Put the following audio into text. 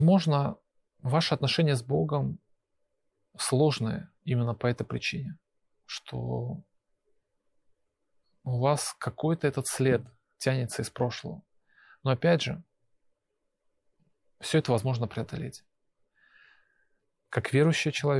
Возможно, ваши отношения с Богом сложные именно по этой причине, что у вас какой-то этот след тянется из прошлого. Но опять же, все это возможно преодолеть. Как верующий человек,